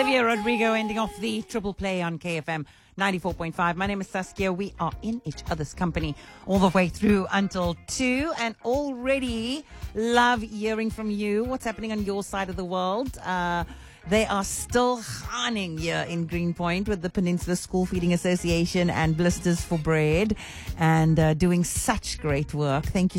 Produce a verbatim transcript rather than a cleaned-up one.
Olivia Rodrigo ending off the triple play on K F M ninety-four point five. My name is Saskia. We are in each other's company all the way through until two, and already love hearing from you. What's happening on your side of the world? Uh, they are still hunting here in Greenpoint with the Peninsula School Feeding Association and Blisters for Bread, and uh, doing such great work. Thank you